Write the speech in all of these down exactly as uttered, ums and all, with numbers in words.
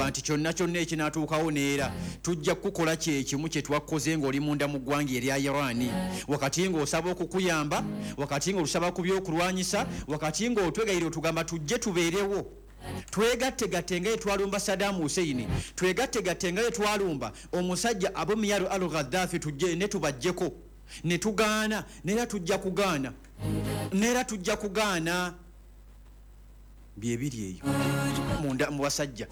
agamba nti kyonna kyonna ekinaatuukawo neera tujja kukola kyekimu kye twakoze ng'oli munda mu ggwanga erya Iran wakati ng'osaba okukuyamba wakati ng'olusaba ku byokulwanyisa wakati ng'otwegayira otugamba tujje tubeerewo twegattegatte nga etwalumba Saddam Hussein twegattegatte nga etwalumba omusajja Abu Muammar al-Gaddafi tujje ne tubajjeko ne tugaana neera tujja kugaana neera tujja kugaana bye biri eyo munda mu basajja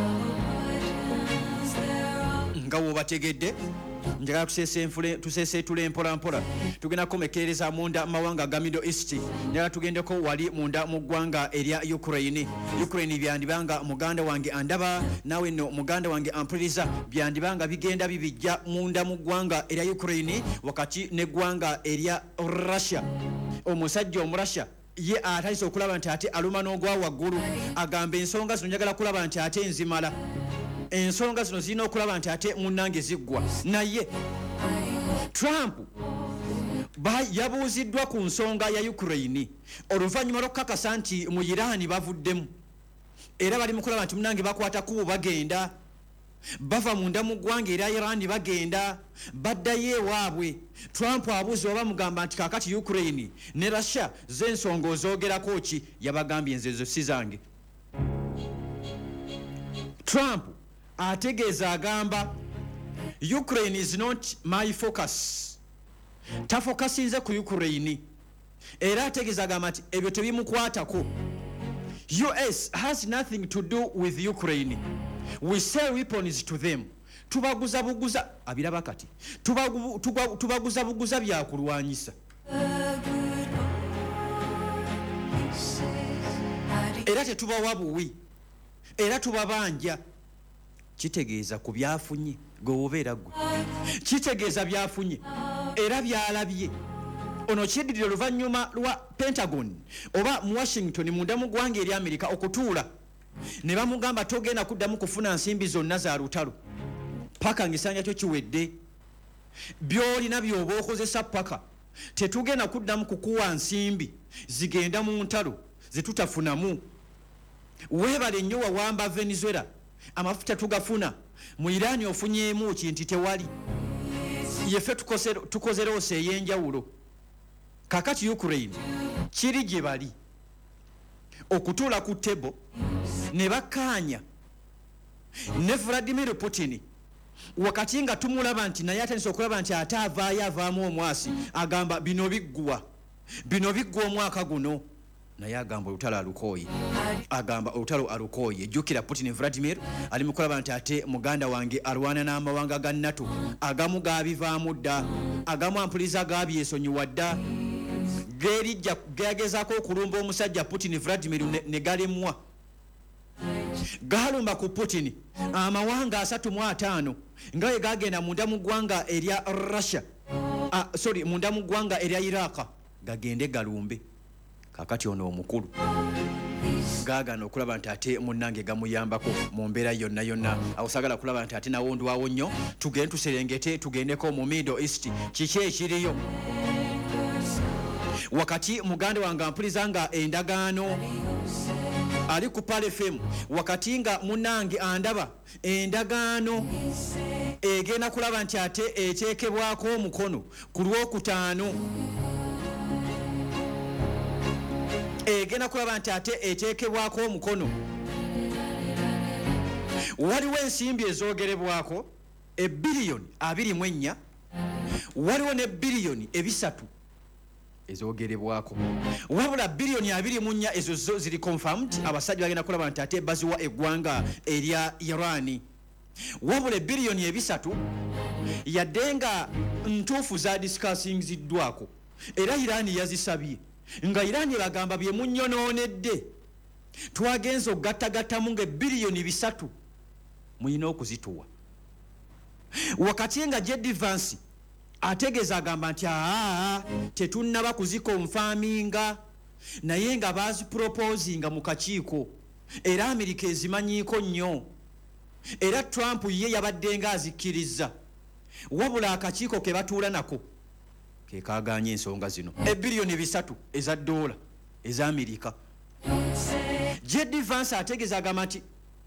nga wobategedde njagala tuseeseetula empola mpola tugenda kumekereza munda mawanga ga Middle East njagala tugendeko wali munda mu ggwanga erya Ukraine Ukraine byandibanga muganda wange andaba nawe no muganda wange ampuliriza byandibanga bigenda bibijja munda mu ggwanga erya Ukraine wakati ne ggwanga erya Russia omusajja omurasha ye atayise okulaba nti ate aluma n'ogwa waggulu agamba ensonga zino njagala kulaba nti ate nzimala ensonga zino zirina okulaba nti ate munnange ziggwa naye Trump yabuuziddwa ku nsonga ya Ukraine oluvannyuma lw'okukakasa nti mu Iran bavuddemu era bali mu kulaba nti munnange bakwata kubo bagenda bava munda mu ggwanga erya Iran bagenda baddayo ewaabwe Trump abuuza oba mugamba nti kaakati Ukraine ne Russia z'ensonga ozoogerako ki yabagambye nze zo si zange Trump ategeeza agamba Ukraine is not my focus tafokasinze ku Ukraine era ategeeza agamba nti ebyo tebimukwatako U S has nothing to do with Ukraine we sell weapons to them tubaguza buguza abiraba kati tubagu, tubaguza buguza byakulwanyisa era tetubawa buwi era tubabanja kitegeeza ku byafunye gwobeera gwe kitegeeza byafunye era byalabye ono kiddirira oluvannyuma lwa Pentagon oba mu Washington munda mu ggwanga eri Amerika okutuula ne bamugamba togenda kuddamu kufuna nsimbi zonna za lutalo paka ngisanja kyo kiwedde byolina byoba okozesa paka tetugenda kuddamu kukuwa nsimbi zigenda mu ntalo zetutafunamu weebale nnyo wawamba Venezuela amafuta tugafuna mu Iran ofunyeemu kinti tewali yefe tukozeroose ey'enjawulo kakati Ukraine kiri gye bali okutuula ku tebo ne bakkaanya ne Vladimir Putin wakati nga tumulaba nti naye atandise okulaba nti ate avaayo avaamu omwasi agamba bino biggwa bino biggwa omwaka guno naye agamba olutalo alukooye agamba olutalo alukooye jjukira Putin Vladimir ali mukulaba nti ate muganda wange alwana n'amawanga ga NATO agamu gaabivaamu dda agamu ampuliza gaabyesonyiwa dda geerijja geagezaako okulumba omusajja Putin Vladimir ne, ne galemwa galumba ku Putin amawanga asatu mu ataano nga we gagenda munda mu ggwanga erya Russia ah, sorry munda mu ggwanga erya Iraq gagende galumbe kakati ono omukulu gaagana okulaba nti ate munnange gamuyambako mu mbeera yonna yonna awosagala kulaba nti ate nawo ndwawo nnyo tugende tuserengete tugendeko mu Middle East kiki ekiriyo wakati muganda wange ampuliza nga endagaano ali ku Pale F M wakati nga munnange andaba endagaano egenda kulaba nti ate eteekebwako omukono ku lwokutaano egenda kulaba nti ate eteekebwako omukono waliwo ensimbi ezoogerebwako ebbiliyoni abiri mu ennya waliwo ne biliyoni ebisatu ezoogerebwako wabula biliyoni abiri mu nnya ezo zo ziri confirmed abasajja bagenda kulaba nti ate baziwa eggwanga erya Iran wabula biliyoni ebisatu yadde nga ntuufu za discussingiddwako era Iran yazisabye nga Iran bagamba bye munnyonoonedde twagenza okugattagattamu ng'ebbiliyoni bisatu muyina okuzituwa wakati nga J D Vance ategeeza agamba nti aa tetunnaba kuzikonfaminga naye nga baziproposinga mu kakiiko era Amerika ezimanyiiko nnyo era Trump ye yabadde nga azikkiriza wabula akakiiko ke batuula nako ke kaaganya ensonga zino ebbiliyoni bisatu eza dola eza Amerika J D Vance ategeeza agamba nti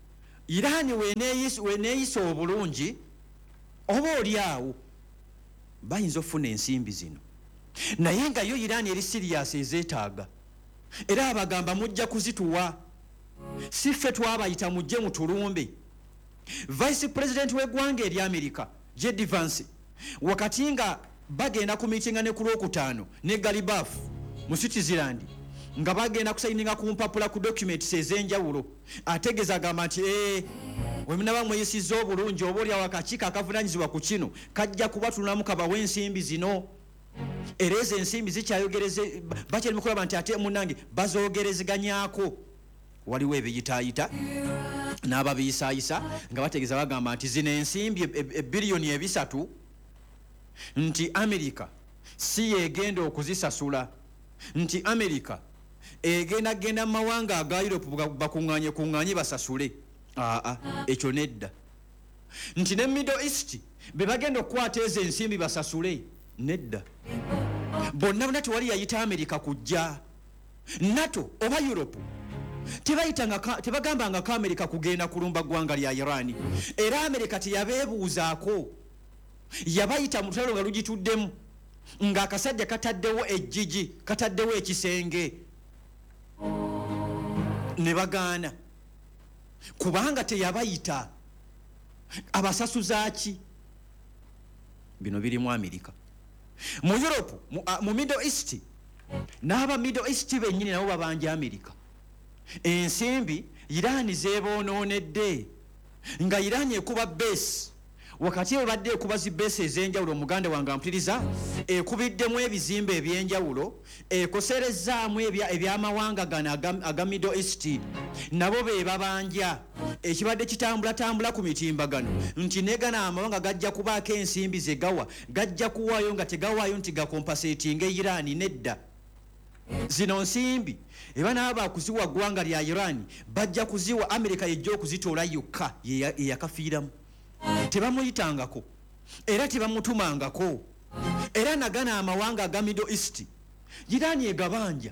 Iran weneeyisa obulungi oba oli awo bayinza okufuna ensimbi zino, naye nga yo Iran eri serious ezeetaaga, era abagamba mujja kuzituwa, si ffe twabayita mujje mutulumbe. Vice President w'eggwanga eri America J D Vance wakati nga bagenda ku meeting ne ku Lwokutaano ne Galibaf mu Switzerland nga bagenda kusayininga ku mpapula ku documents ez'enjawulo, ategeeza agamba nti ee we munaba mweyisizza obulungi oba oli awakakiiko akavunaanyizibwa ku kino kajja kubatulamu kabawa ensimbi zino, era ezo ensimbi zikyayogereze bakyalimu kulaba nti ate munnange bazoogerezeganyaako. Waliwo ebiyitaayita n'ababiyisaayisa nga bategeeza bagamba nti zino ensimbi ebiliyoni ebisatu nti America si yegenda okuzisasula, nti America egenda genda mu mawanga aga Europe bakuŋŋaanye kuŋŋaanye basasule. Aa, ekyo nedda. Nti ne Middle East be bagenda okukwata ezo ensimbi basasule, nedda. Bonna bonna tewali yayita America kujja. NATO oba Europe tebagambanga ko America kugenda kulumba ggwanga lya Iran, era America teyabeebuuzaako, yabayita mu lutalo nga lugituddemu ng'akasajja kataddewo ejjiji, kataddewo ekisenge, ne bagaana kubanga teyabayita. Abasasuza ki? Bino birimu America. Mu Europe, mu, uh, mu Middle East, n'aba Middle East bennyini nabo babanja America. Ensimbi Iran zeebonoonedde nga Iran ekuba base wakati ebadde ekuba zi base ez'enjawulo. Omuganda wange ampuliriza, ekubiddemu ebizimbe eby'enjawulo, ekoserezaamu ebyamawanga gano aga Middle East, nabo be babanja. Ekibadde kitambulatambula ku mitimbagano nti negana amawanga gajja kubaako ensimbi ze gawa, gajja kuwaayo nga tegawaayo nti gakompasetinga Iran, nedda. Zino nsimbi eba naaba kuziwa ggwanga lya Iran bajja kuziwa America yejja okuzitoola yokka yeyakafiiramu. Tebamuyitangako era tebamutumangako, era nagana amawanga aga Middle East Iran egabanja,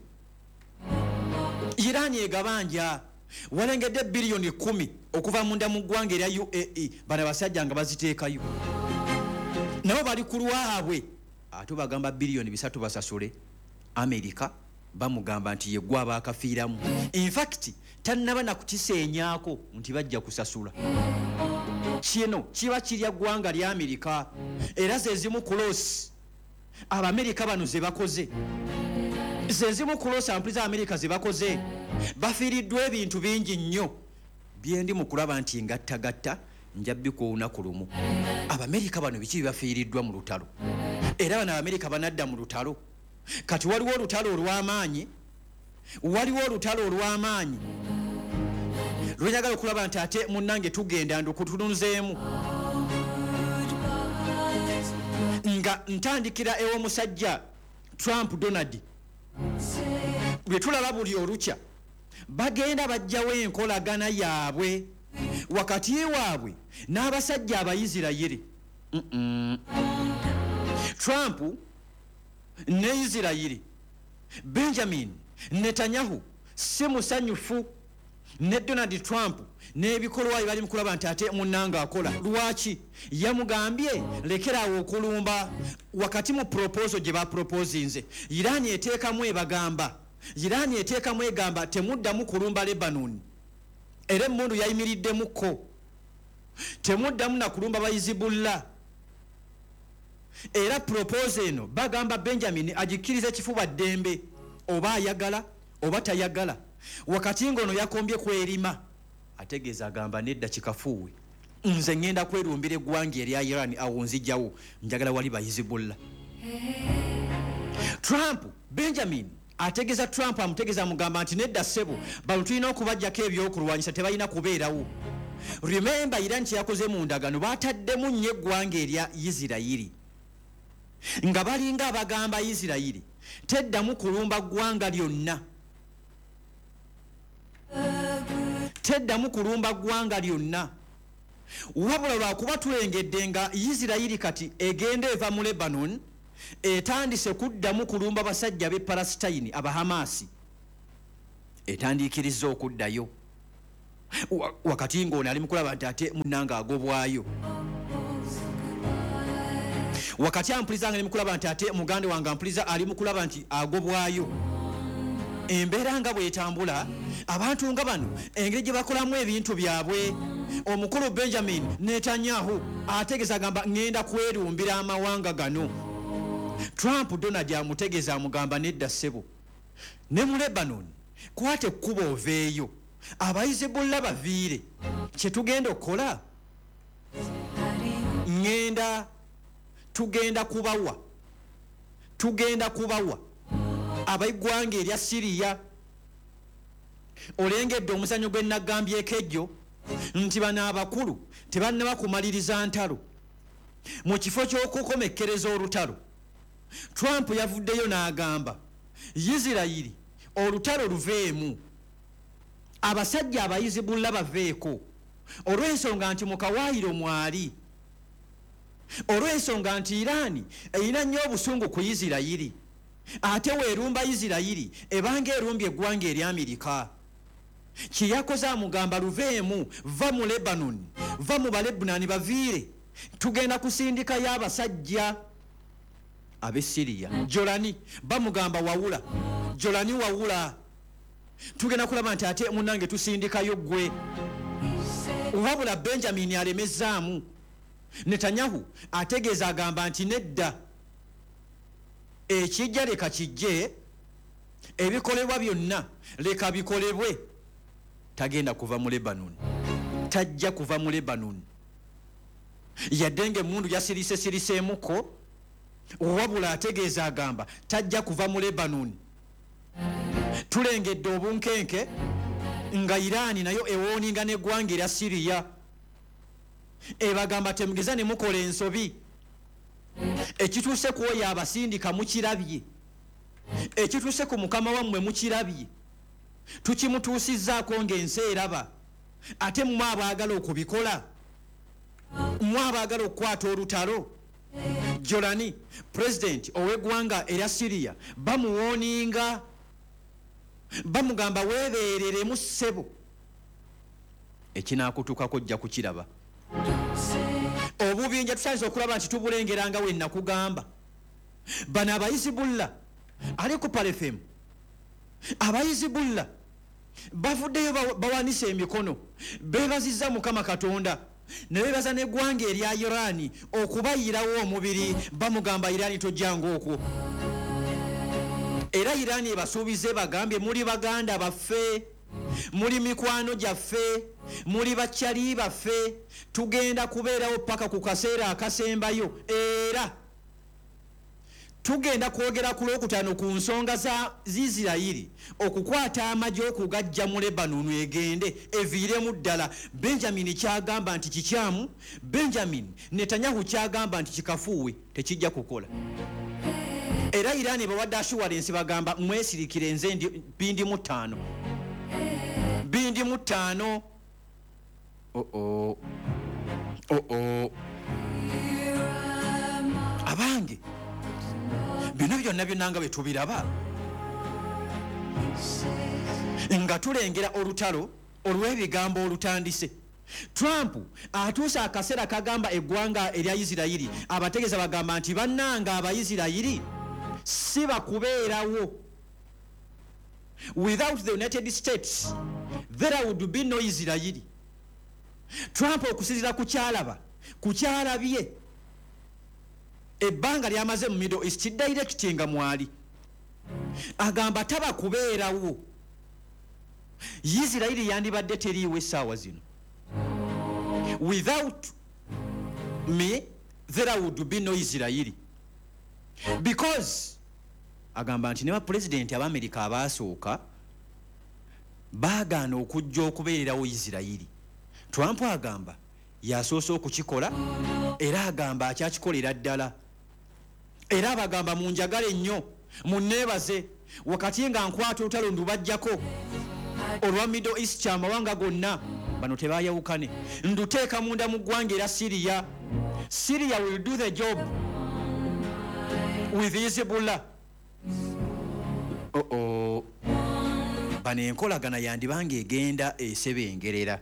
Iran egabanja walengedde biliyoni kumi okuva munda mu ggwanga erya U A E. Bano basajja nga baziteekayo nabo bali ku lwabwe, ate bagamba biliyoni bisatu basasule. America bamugamba nti yeggwa abaakafiiramu. In fact tannaba nakukiseenyaako nti bajja kusasula. Kino kiba kirya ggwanga lya America, era ze zimu kulosi Abamerika bano ze bakoze, ze zimu kulosi ampuliza America ze bakoze. Bafiiriddwa ebintu bingi nnyo byendi mu kulaba nti ngattagatta njabbiku olunaku lumu. Abamerika bano biki bafiiriddwa mu lutalo, era bano Abamerika banadda mu lutalo. Kati waliwo olutalo olw'amaanyi, waliwo olutalo olw'amaanyi lwenyagala okulaba nti ate munnange tugenda ndukutununzeemu. Nga ntandikira ew'omusajja Trump Donald, bwe tulaba buli olukya bagenda bajjawo enkolagana yaabwe wakati waabwe n'abasajja Abayisirayiri. mm -mm. Trump ne Isirayiri, Benjamin Netanyahu si musanyufu ne Donald Trump n'ebikolwa bye bali mu kulaba nti ate munnanga akola. Lwaki? Yamugambye lekeraawo okulumba. Wakati mu proposal gye baproposinze Iran eteekamu ebagamba, Iran eteekamu egamba temuddamu kulumba Lebanon, era emmundu yayimiriddemukko, temuddamu na kulumba Bayizibullah. Era proposal eno bagamba Benjamin agikkiriza kifuba ddembe, oba ayagala oba tayagala. Wakati ngono yakombye kwerima, ategeeza agamba nedda kikafuuwe, nze ngenda kwerumbira eggwanga erya Iran, awo nzijjawo, njagala wali Bayizibullah. Trump, Benjamin ategeeza Trump amutegeeza amugamba nti nedda ssebo bano tulina okubajjako ebyokulwanyisa, tebalina kubeerawo. Remember Iran kyeyakoze mu ndagano baataddemu nnyo eggwanga erya Isirayiri nga balinga abagamba Isirayiri teddamu kulumba ggwanga lyonna, teddamu kulumba ggwanga lyonna, wabula lwakuba tulengedde nga Isirayiri kati egenda eva mu Lebanon etandise kuddamu kulumba basajja b'e Palestine aba Hamasi, etandiikiriza okuddayo. wakati ng'ono ali mu kulaba nti ate munnanga agobwayo, wakati ampuliza nga ali mu kulaba nti ate muganda wange ampuliza ali mu kulaba nti agobwayo. Embeera nga bwetambula, abantu nga bano engeri gye bakolamu ebintu byabwe, omukulu Benjamin Netanyahu ategeeza agamba ngenda kwerumbira amawanga gano. Trump Donald amutegeeza amugamba nedda ssebo, ne mu Lebanon kwate ekkubo oveeyo, abayizibula baviire. Kye tugenda okukola, ngenda tugenda kubawa tugenda kubawa abaigwanga erya Siriya. Olengedde omuzanyo gwe nagambyeko ejjo nti bano abakulu tebannaba kumaliriza ntalo. Mu kifo ky'okukomekkereza olutalo, Trump yavuddeyo n'agamba Isirayiri olutalo luveemu, abasajja abayizibula baveeko, olw'ensonga nti mukawaayiro mwali, olw'ensonga nti Iraani erina nnyo obusungu ku Isirayiri, ate weerumba Isirayiri ebanga erumbye eggwanga erya Amerika. Kye yakoze amugamba luveemu, va mu Lebanon, va mu Balebunani baviire, tugenda kusindikayo abasajja ab'e Siriya. Jolani bamugamba wawula, Jolani wawula, tugenda kulaba nti ate munnange tusindikayo ggwe. Wabula Benjamin alemezaamu. Netanyahu ategeeza agamba nti nedda, ekijja leka kijje, ebikolebwa byonna leka bikolebwe. Tagenda kuva mu Lebanon, tajja kuva mu Lebanon. Yadde ng'emmundu yasirise siriseemuko, wabula ategeeza agamba tajja kuva mu Lebanon. Tulengedde obunkenke nga Iraani nayo ewooninga n'eggwanga erya Siriya, ebagamba temugeza ne mukola ensobi. Ekituuse ku oyo abasindika mukirabye, ekituuse ku mukama wammwe mukirabye, tukimutuusizzaako ng'ensi eraba. Ate mmwe abaagala okubikola, mmwe abaagala okukwata olutalo. Jolani pulezidenti ow'eggwanga erya Siriya bamuwooninga, bamugamba weebeereremu ssebo, ekinaakutuukako ojja kukiraba. Obubinja tusanze okulaba nti tubulengeranga we nakugamba. Bano abayizibula ali ku palefemu, abayizibula bavuddeyo bawanise emikono, beebazizza Mukama Katonda, ne beebaza n'eggwanga erya Iraani okubayirawo omubiri. Bamugamba Iraani tojjanga okwo. Era Iraani ebasuubize bagambye muli baganda baffe, muli mikwano gyaffe, muli bakyali baffe, tugenda kubeerawo paka ku kaseera akasembayo, era tugenda kwogera ku lwokutaano ku nsonga za Isirayiri okukwata amagye okugajja mu Lebanon egende eviiremu ddala. Benjamin kyagamba nti kikyamu, Benjamin Netanyahu kyagamba nti kikafuuwe, tekijja kukola. Era Iraani bawadde assurance bagamba mwesirikire nze ndi bindi mu ttaano, bindi mu ttaano. Oh oh oh oh, abange bino byonna byonna nga bwe tubiraba nga tulengera olutalo olw'ebigambo olutandise. Trump atuusa akaseera kagamba eggwanga erya Isirayiri, abategeeza bagamba nti bannanga Abayisirayiri si bakubeerawo. Without the United States there would be no Isirayiri. Trump okusirira ku kyalaba, ku kyalabye ebbanga lyamaze mu Middle East direct nga mwali, agamba taba kubeerawo. Isirayiri yandibadde teriiwo essaawa zino. Without me there would be no Isirayiri. Because agamba nti ne bapulezidenti ab'Amerika abaasooka baagaana okujja okubeererawo Isirayiri. Trump agamba yasoose okukikola, era agamba akyakikolera ddala. Era abagamba munjagale nnyo, munneebaze, wakati nga nkwata olutalo ndubajjako olwa Middle East kyamawanga gonna, bano tebayawukane, nduteeka munda mu ggwanga era Syria. Syria will do the job with Hezbollah. Oh oh. bano enkolagana yandibanga egenda esebengerera.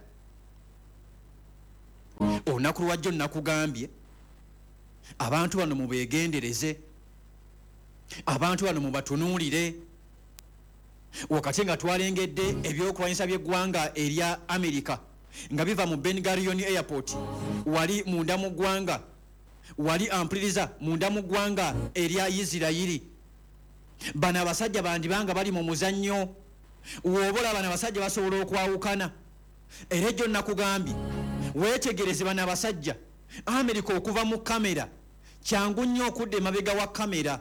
Olunaku lwajjo nakugambye abantu bano mubegendereze, abantu bano mubatunuulire. Wakati nga twalengedde ebyokulwanyisa by'eggwanga erya Amerika nga biva mu Ben Gurion Airport, wali munda mu ggwanga, wali ampuliriza munda mu ggwanga erya Isirayiri. Bano abasajja bandibanga bali mu muzannyo, woobola bano abasajja basobola okwawukana. Era ejjo nakugambye weetegereze bano abasajja. Amerika okuva mu kamera kyangu nnyo okudda emabega wa kamera,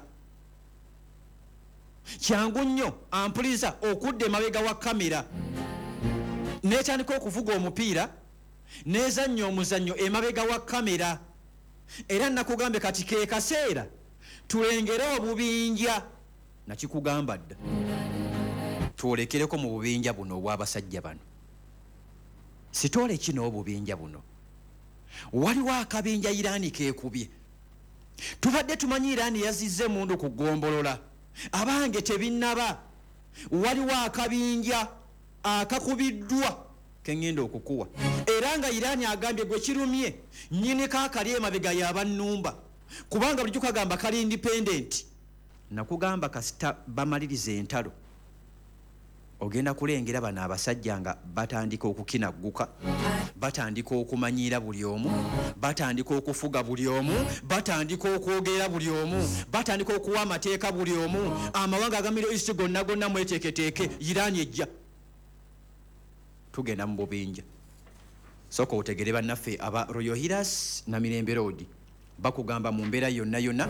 kyangu nnyo ampuliriza okudda emabega wa kamera n'etandika okuvuga omupiira n'ezannya omuzannyo emabega wa kamera. Era nakugambye kati ke kaseera tulengere obubinja. Nakikugamba dda twolekereko mu bubinja buno obw'abasajja bano. Sitole kino obubinja buno. Waliwo akabinja Irani keekubye. Tubadde tumanyi Irani yazizze mundu ku ggombolola. Abange tebinnaba. Waliwo akabinja akakubiddwa kengenda okukuwa. Era nga Irani agambye gwe kirumye nnyini kaakali emabega y'abannumba, kubanga bulijjo kagamba kali independent. Nakugamba kasita bamaliriza entalo ogenda kulengera bano abasajja nga batandika okukinagguka, batandika okumanyiira buli omu, batandika okufuga buli omu, batandika okwogera buli omu, batandika okuwa amateeka buli omu. Amawanga aga Middle East gonna gonna mweteeketeeke, Irani ejja. Tugenda mu bubinja. Sooka otegere bannaffe aba Royal Hiras na Mirembe Road bakugamba mu mbeera yonna yonna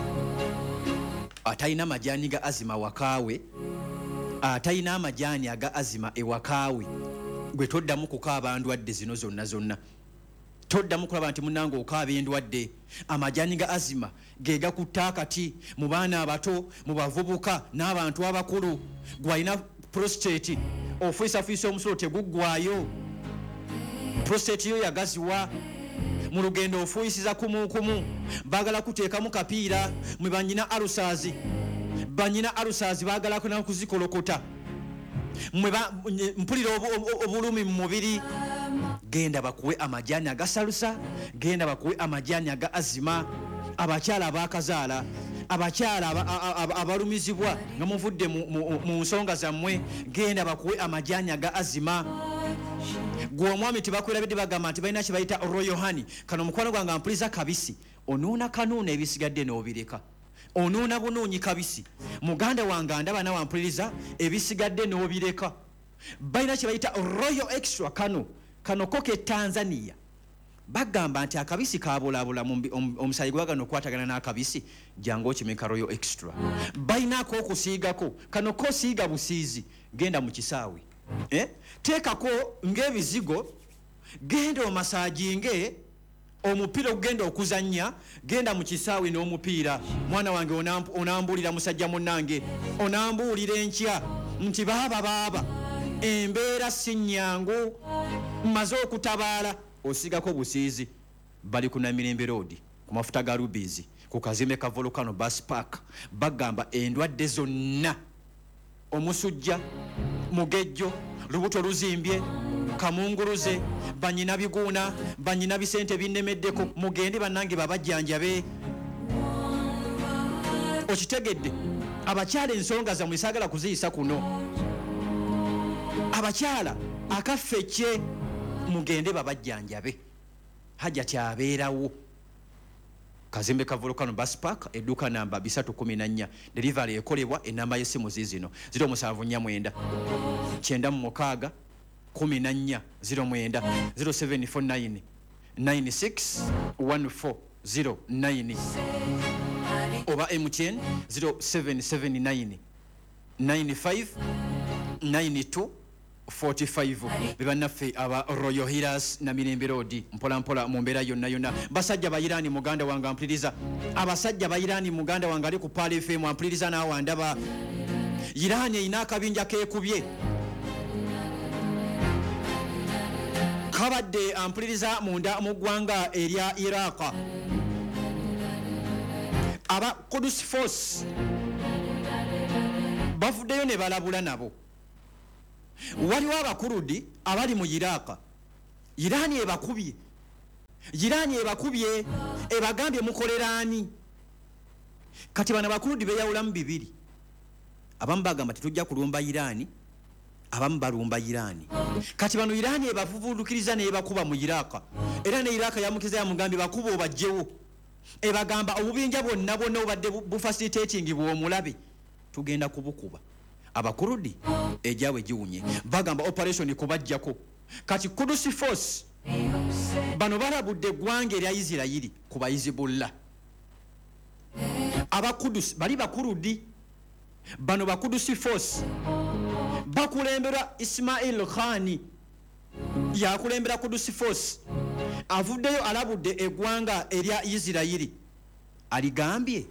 atalina majaani ga azima wakaawe, atalina amajaani aga azima ewakaawe, gwe toddamu kukaaba ndwadde zino zonna zonna. Toddamu kulaba nti munnange okaaba endwadde. Amajaani ga azima ge gakutta akati mu baana abato, mu bavubuka n'abantu abakulu. Gwalina prostate ofuisafuisa omusolo teguggwayo. Prostate yo yagaziwa mu lugendo ofuisiza kumukumu. Baagala kuteekamu kapiira mwe banyina alusazi. Banyina alusazi baagala kuna kuzikolokota. Mwe mpulira obulumi mu mubiri. Genda bakuwe amajaani agasalusa, genda bakuwe amajaani aga azima. Abakyala abakazaala, abakyala abalumizibwa nga muvudde mu nsonga zammwe, genda bakuwe amajaani aga azima. Gwe omwami tebakwirabidde bagamba nti balina kye bayita Royal Honey. Kano mukwano gwange ampuliza kabisi, onuuna kanuuna ebisigadde n'obireka. Onuuna bunuunyi kabisi. Muganda wange ndaba nawe ampuliriza ebisigadde n'obireka. Balina kye bayita Royal Extra kano. Kano koke Tanzania. Bagamba nti akabisi kabulaabula omusayi gwa gano okwatagana n'akabisi, jangu okimeka Royal Extra. Balinaako okusiigako. Kano kosiiga busiizi, genda mu kisaawe. Eh? Teekako ng'ebizigo, genda omasaajinge, omupiira ogenda okuzannya, genda mu kisaawe n'omupiira. Mwana wange onambuulira musajja munnange, onambuulira enkya nti baaba baaba embeera si nnyangu, mmaze okutabaala. Osigako busiizi. Bali ku Namirembe Road ku mafuta ga Rubies ku kazimbe ka Volcano Bus Park. Bagamba endwadde zonna, omusujja, mugejjo, lubuto luzimbye, kamunguluze, banyina biguuna, banyina bisente binnemeddeko, mugende bannange babajjanjabe. Okitegedde? Abakyala ensonga zammwe saagala kuziyisa kuno. Abakyala akaffecce mugende babajjanjabe. Hajjati abeerawo. Kazimbe ka Volcano Bus Park, edduuka namba bisatu kumi na nnya. Delivery ekolebwa, enamba y'essimu ziizino ziro musanvu nnya mwenda kyenda mu mukaaga kumi na nnya ziro mwenda zero seven four nine nine six one four zero nine oba M T N zero seven seven nine nine five nine two forty-five. Bebannaffe aba Royal Hiras na Mirembe Road mpola mpola mu mbeera yonna yonna. Basajja ba Irani muganda wange ampuliriza. Abasajja ba Irani muganda wange ali ku Pale F M ampuliriza naawe ndaba. Irani erina akabinja keekubye. Kabadde ampuliriza munda mu ggwanga erya Iraq. Aba Quds Force bavuddeyo ne balabula nabo. waliwo abakurudi abali mu Iraq. Irani ebakubye Irani ebakubye ebagambye mukolerani. Kati bana bakurudi beyawulamu bibiri. Abamu bagamba tetujja kulumba Irani, abamu balumba Irani. Kati bano Irani ebavuvulukiriza nebakuba mu Iraq. Era ne Iraq yamukiza yamugambye bakuba obajjewo. Ebagamba obubinja bwonna bwonna obadde bufacilitating bw'omulabe tugenda kubukuba. Abakurudi ejawe giwunye bagamba operation kubajjako. Kati Quds Force bano balabudde eggwanga erya Isirayiri ku Hezbollah. Abakudus bali bakurudi bano ba Quds Force bakulembera Ismail Khani yakulembera Quds Force avuddeyo alabudde eggwanga erya Isirayiri aligambye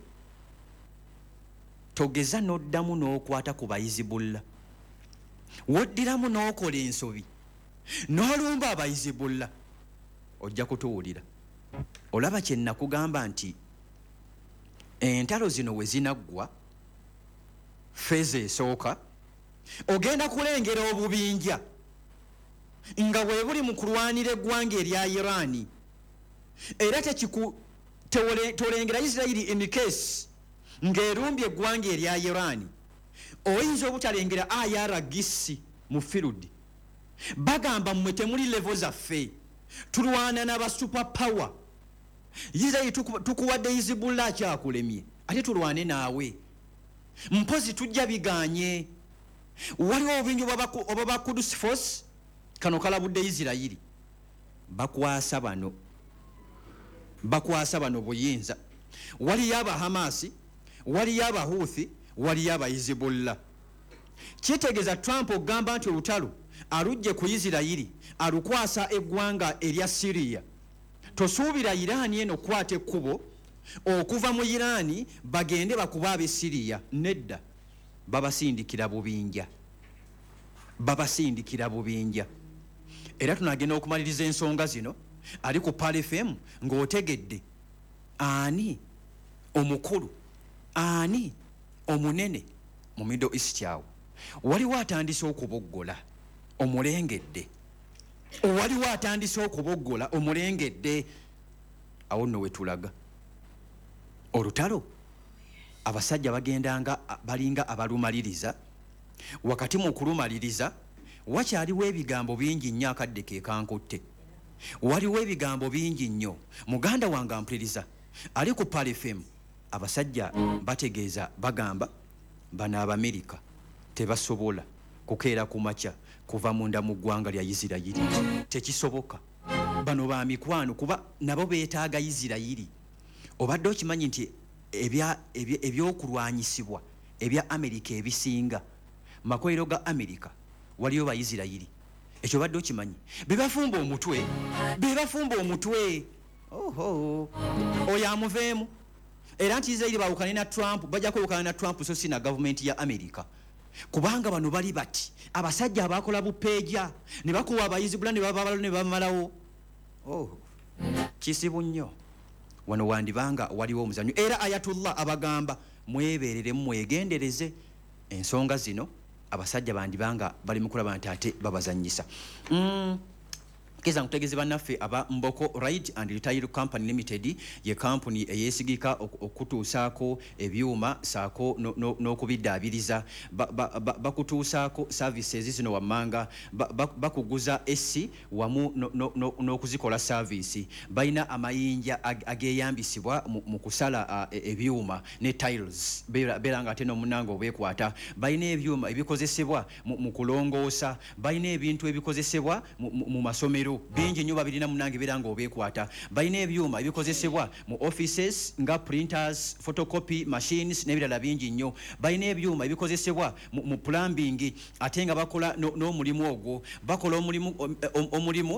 togeza noddamu n'okwata ku Hezbollah woddiramu n'okola ensobi n'olumba aba Hezbollah ojja kutuwulira. Olaba kye nakugamba nti entalo zino we zinaggwa feza esooka ogenda kulengera obubinja nga bwe buli mu kulwanira eggwanga erya Irani era tekiku tolengera Isirayiri in case ng'erumbye eggwanga erya Irani oyinza obutalengera I R G C mu field bagamba mmwe temuli level zaffe tulwana n'aba super power. Isirayiri tukuwadde Hezbollah kyakulemye ate tulwane naawe mpozi tujja biganye. Waliwo obubinja oba ba Quds Force kano kalabudde Isirayiri bakwasa bano bakwasa bano buyinza. Waliyo aba Hamasi, waliyo aba Houthi, waliyo aba Hezbollah. Kitegeeza Trump ogamba nti olutalo alujje ku Isirayiri alukwasa eggwanga erya Syria. Tosuubira Irani eno kwate kubo okuva mu Irani bagende bakuba ab'e Syria. Nedda babasindikira bubinja babasindikira bubinja. Era tunagenda okumaliriza ensonga zino ali ku Pal F M ng'otegedde ani omukulu ani omunene mu Middle East awo. Waliwo atandise okuboggola omulengedde waliwo atandise okuboggola omulengedde. Awo nno wetulaga olutalo abasajja bagendanga balinga abalumaliriza. Wakati mu kulumaliriza wakyaliwo ebigambo bingi nnyo akadde ke kankutte. Waliwo ebigambo bingi nnyo. Muganda wange ampuliriza ali ku Pal F M abasajja bategeeza bagamba bano Abamerika tebasobola kukeera ku makya kuva munda mu ggwanga lya Isirayiri. Tekisoboka. Bano ba mikwano kuba nabo beetaaga Isirayiri. Obadde okimanyi nti ebya ebyokulwanyisibwa ebya Amerika ebisinga makoero ga Amerika waliyo ba Isirayiri. Ekyo badde okimanyi. Bebafumba omutwe bebafumba omutwe. Oho oyo amuveemu. Era nti Isirayiri bawukane na Trump bajja kwewukana na Trump so si na gavumenti ya Amerika. Kubanga bano bali bati abasajja abakola bupeeja ne bakuwa abayizibula ne bababalo ne bamalawo. Oh kisibu nnyo wano wandibanga waliwo omuzanyo. Era Ayatullah abagamba mweberere mwegendereze ensonga zino abasajja bandibanga bali mukulaba nti ate babazanyisa. mm. Keza nkutegeze bannaffe aba Mboko Ride and Retail Company Limited ye company eyesigika okutuusaako ebyuma saako n'okubiddaabiriza bakutuusaako services zino wammanga bakuguza esi wamu n'okuzikola service. Balina amayinja ageeyambisibwa mu kusala ebyuma ne tiles beera nga ate n'omunanga obwekwata. Balina ebyuma ebikozesebwa mu kulongoosa. Balina ebintu ebikozesebwa mu masomero bingi nnyo babirina munange beera nga obeekwata. Balina ebyuma ebikozesebwa mu offices nga printers, photocopy machines n'ebirala bingi nnyo. Balina ebyuma ebikozesebwa mu plumbing ate nga bakola n'omulimu ogwo bakola omulimu omulimu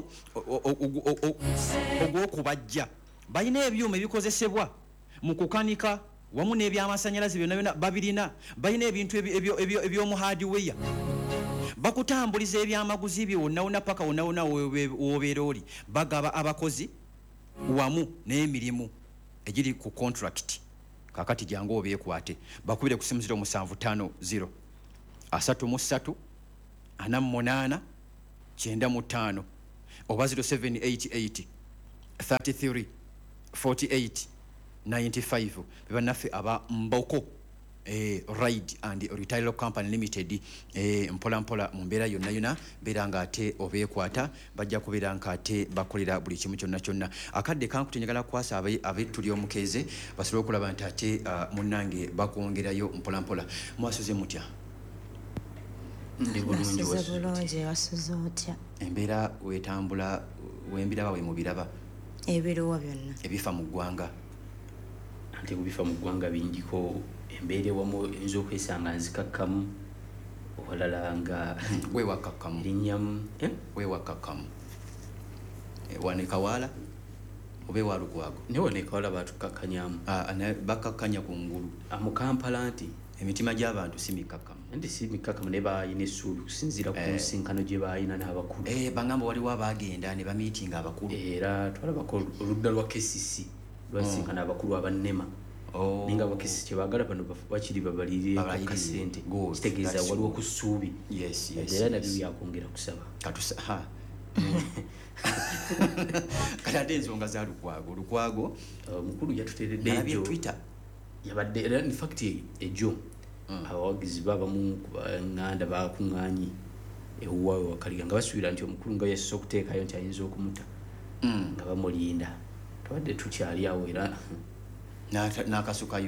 ogw'okubajja. Balina ebyuma ebikozesebwa mu kukanika wamu n'ebyamasanyalaze byonna byonna babirina. Balina ebintu eby'omu hardware bakutambuliza ebyamaguzi bye wonna wonna paka wonna wonna wobeera oli. Bagaba abakozi wamu n'emirimu egiri ku contract. Kakati jangu obeekwate bakubire ku simu ziro musanvu ttaano ziro asatu mu ssatu ana munana kyenda mu ttaano oba zero seven eight eight thirty-three forty-eight ninety-five bebannaffe aba Mboko eh, Ride and Retail Company Limited eh, mpola mpola mu mbeera yonna yonna beera nga ate obeekwata bajja kubeera nga ate bakolera buli kimu kyonna kyonna akadde kankuti njagala kwasa ab'ettuli omukeeze basobole okulaba nti ate uh, munnange bakwongerayo mpola mpola mwasuze mutya bulungi wasuze otya embeera wetambula wembiraba we mubiraba ebiruwa byonna ebifa mu ggwanga ate kubifa mu ggwanga bingiko embeera ewamu eyinza okwesanga nzikakkamu owalala nga wewakakkamu erinnyamu eh? wewakakkamu wanekawaala oba ewa Lukwago newanekawala batukakkanyamu bakakkanya ku ngulu mu Kampala nti emitima gy'abantu si mikakkamu nti si mikakkamu ne baayina essuubi kusinziira ku nsinkano gye baayina n'abakulu bangamba waliwo abaagenda ne bamiitinga abakulu era twalabako oludda lwa K C C lwasinkana abakulu abannema naye nga abakesisi kyebaagala bano bakiri babalire kasente kitegeeza waliwo ku ssuubi era nabyo byakwongera kusaba kati ate ensonga za Lukwago Lukwago omukulu yatuteeredde ejo yabadde era in fact ejo abawagizi babamu nganda bakuŋŋaanyi ewuwawe wakaliga nga basuubira nti omukulu nga yasose okuteekayo nti ayinza okumuta nga bamulinda tubadde tukyali awo era n'akasukayo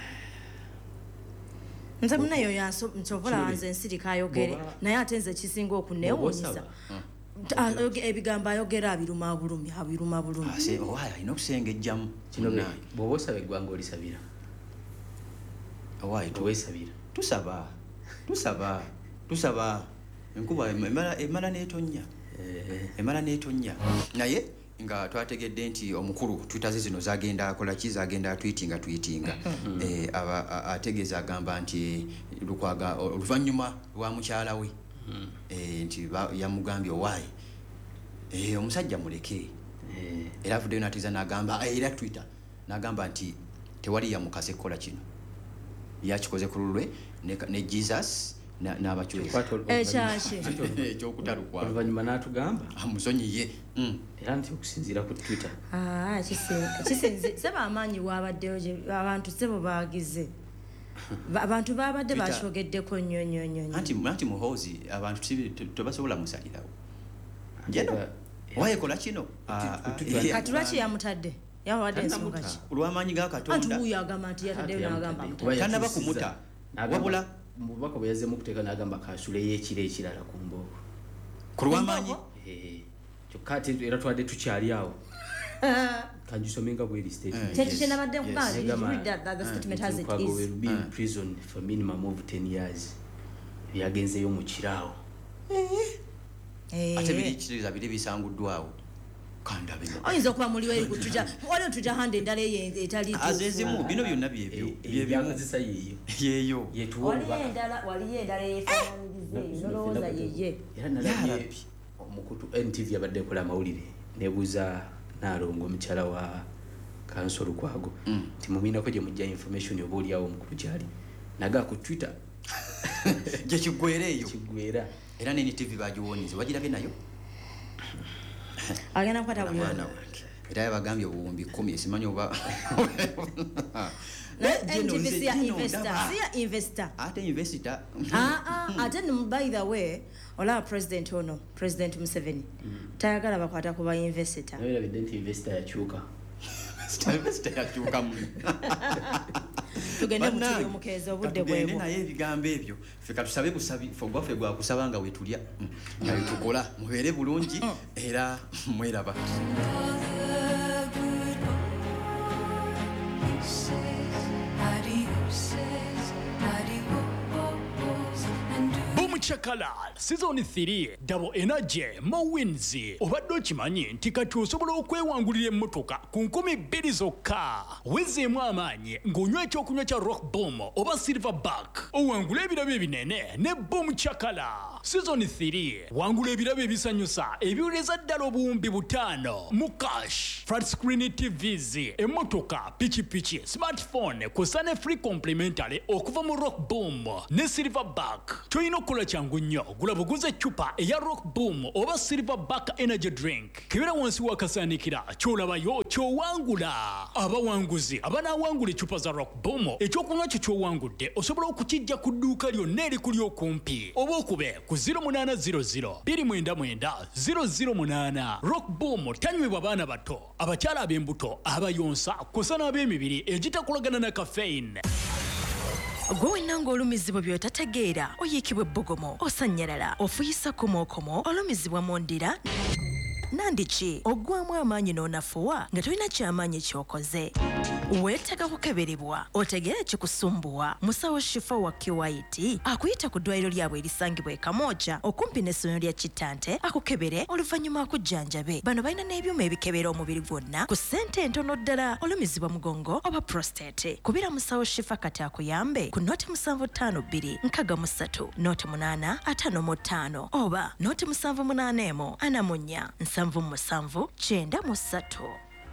nze munayo nsobola nze ensirika ayogere naye ate nze kisinga okuneewuunyisa ebigambo ayogera abiruma bulumi abiruma bulumi owaayo alina okusengejjamu kino bw'oba osaba eggwanga olisabira owaayo toweesabira tusaba tusaba tusaba enkuba emala n'etonnya emala n'etonnya naye nga twategedde nti omukulu twitaze zino zagenda akola ki zagenda tweetinga tweetinga eh ategeeza agamba nti Lukwaga oluvannyuma lwa mukyala we eh nti yamugambye owaaye eh omusajja muleke era avuddeyo n'atiza n'agamba era Twitter n'agamba nti tewali yamukase kola kino yakikoze ku lulwe ne Jesus n'abakyusa ekyaki ekyokutalukwa oluvannyuma n'atugamba amusonyiye era nti okusinziira ku Twitter kisinze seba amaanyi waabaddeyo abantu sebo baagize abantu baabadde bakyogeddeko nnyo nnyo nnyo anti muhoozi abantu tebasobola musalirawo jeno wayekola kino kati lwaki yamutadde yawadde ensonga ki olw'amaanyi ga Katonda anti wuuyo agamba nti yataddeyo n'agamba tannaba kumuta wabula mubaka bwe yazzeemu okuteeka n'agamba kaasuleyo ekiro ekirala ku mbooko ku lw'amaanyi kyokka ate era twadde tukyali awo kanjisomenga bweri statement prison for minimum of ten years byagenzeyo mu kiraawo ate biri kiriza biri bisanguddwawo oyinza okuba muliwo erikutuja waliwo tuja hande endala eyo etali azezimu bino byonna byebyo byebyankozesa yeeyo yeeyo waliyo endala yefaananyirize nolowooza yeye era nalabye omukutu N T V abadde ekola amawulire nebuuza Naalongo omukyala wa Kanso Lukwago nti mumiinako gye mujja information oba oliawo omukulu gyali naga ku Twitter gye kiggwera eyo kiggwera era ne N T V bagiwonyeze wagirabye nayo agenda kukwata buli mwana wange era yabagambye obuwumbi kkumi simanyi oba N T V siya investor siya investor ate investor ate by the way olaba president ono president Museveni tayagala bakwata kuba investor naye labidde nti investor yakyuka investor yakyuka mu tugende mutuli omukeeza obudde bwebwo naye ebigambo ebyo ffe katusabe busabi ffe gwaffe gwa kusaba nga wetulya nga tukola mubeere bulungi era mweraba Chakala season three double energy mo wins obadde okimanyi nti kati osobola okwewangulira emmotoka ku nkumi bbiri zokka wezeemu amaanyi ng'onywa ekyokunywa kya rock boom oba silverback owangula ebirabo ebinene ne boom chakala season three wangula ebirabo ebisanyusa ebiwuleza ddala obuwumbi butaano mu cash flat screen T Vs emmotoka pikipiki smartphone kw'ossa ne free complimentary okuva mu rock boom ne silverback kyolina okukola kyangu nnyo gula buguza eccupa eya rock boom oba silverback energy drink kebera wansi wakasaanikira kyolabayo kyowangula abawanguzi abanaawangula eccupa za rock boom ekyokunywa kyo kyowangudde osobola okukijja ku dduuka lyonna erikuli okumpi oba okube ku zero munana zero zero two nine nine zero zero munana. Rock boom tanywebwa baana bato abakyala ab'embuto abayonsa kosa n'ab'emibiri egitakolagana na caffeine. Gwe wenanga olumizibwa by'otategeera oyiikibwa ebbugumu osanyalala ofuyisa komookomo olumizibwa mu ndira nandiki oggwamu amaanyi n'onafuwa nga tolina kyamaanyi ky'okoze weetaaga kukeberebwa otegeere kikusumbuwa musawo shifa wa kiwaiti akuyita ku ddwaliro lyabwe erisangibwa e Kamooja okumpi n'essomero lya Kittante akukebere oluvannyuma akujjanjabe. Bano balina n'ebyuma ebikebera omubiri gwonna ku ssente entono ddala olumizibwa mugongo oba prostate. Kubira musawo shifa kati akuyambe ku noti musanvu ttaano bbiri nkaaga mu ssatu noti munaana ataano mu ttaano oba noti musanvu munaana emu ana mu nnya nsanvu mu musanvu kyenda mu ssatu.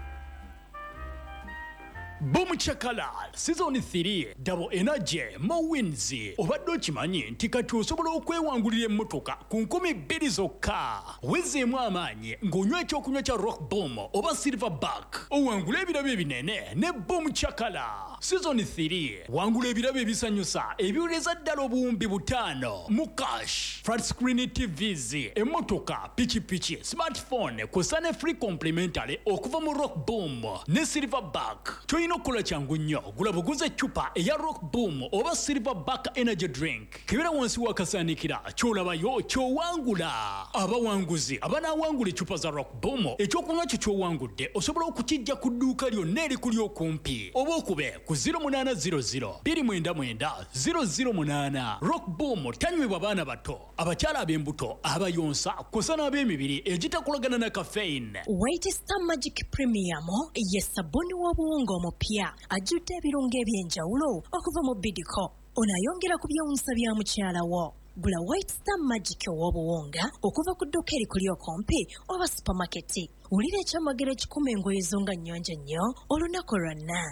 Boom Chakalal Season three Double Energy Mo Wins. Obadde okimanyi nti kati osobola okwewangulira emmotoka ku nkumi bbiri zokka. Wezeemu amaanyi ng'onywa ekyokunywa kya Rock Boom oba Silverback. Owangula ebirabo ebinene ne Boom Chakala. Season three wangula ebirabo ebisanyusa ebiwuleza ddala obuwumbi butaano mu cash. Flat screen T Vs, emmotoka, pikipiki, smartphone kw'ossa ne free complimentary okuva mu Rock Boom ne Silverback. Nokola kyangu nnyo gula buguza eccupa eya Rock Boom oba Silverback energy drink kebera wansi wakasaanikira kyolabayo kyowangula abawanguzi abanaawangula eccupa za Rock Boom ekyokunywa kyo kyowangudde osobola okukijja ku dduuka lyonna erikuli okumpi oba okube ku zero munana zero zero two nine nine zero zero munana. Rock Boom tanywebwa baana bato abakyala ab'embuto abayonsa kosa n'ab'emibiri egitakolagana na caffeine. White Star Magic Premium ye sabuni w'obuwunga omupya ajjudde ebirungo eby'enjawulo okuva mu Bidco onayongera ku byewuunyisa bya mukyala wo. Gula White Star Magic ow'obuwunga okuva ku dduuka erikuli okumpi oba supamaketi. Wulira ekyamagero ekikuma engoye zo nga nnyonjo nnyo olunaku lwonna.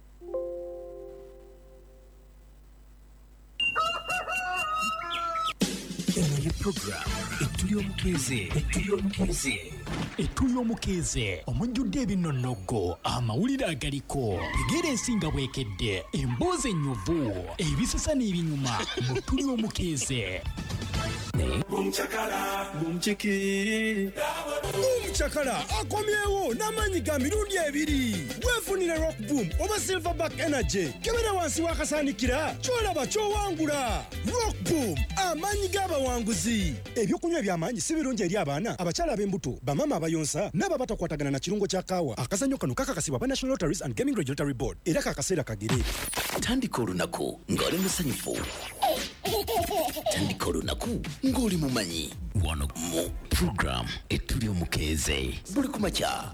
Eno program etuli omukeze etuli omukeze etuli omukeze omujjudde ebinonnogo amawulire agaliko tegeera ensinga bwekedde emboozi ennyuvu ebisesa n'ebinyuma mu tuli omukeze. Bumchakala bumchiki Bumchakala akomyewo n'amaanyi ga mirundi ebiri. Weefunire Rock Boom oba Silverback energy kebera wansi wakasaanikira kyolaba kyowangula. Rock Boom amaanyi g'abawanguzi. Ebyokunywa eby'amaanyi si birungi eri abaana abakyala ab'embuto bamama abayonsa n'aba batakwatagana na kirungo kya kaawa. Akazannyo kano kakakasibwa ba National Lotteries and Gaming Regulatory Board era kakaseera kagere. tandika olunaku ng'oli musanyufu tandika olunaku ng'oli mumanyi wano mu program etuli omukeze buli kumakya.